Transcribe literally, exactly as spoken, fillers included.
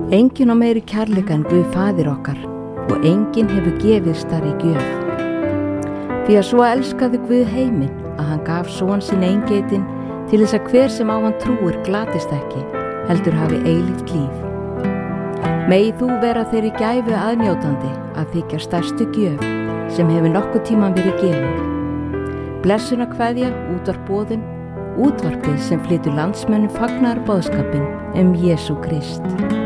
Enginn á meiri kærleika en Guð faðir okkar og enginn hefur gefið stærri gjöf. Því að svo elskaði Guð heiminn að hann gaf son sinn eingeitinn til þess að hver sem á hann trúir glatist ekki, heldur hafi eilíft líf. Megi þú vera þeirri gæfu aðnjótandi að þykja stærstu gjöf sem hefur nokkuð tíman verið gefin. Blessuna kveðja útvarpboðun, útvarpið sem flytur landsmönnum fagnaðarboðskapinn um Jesú Krist.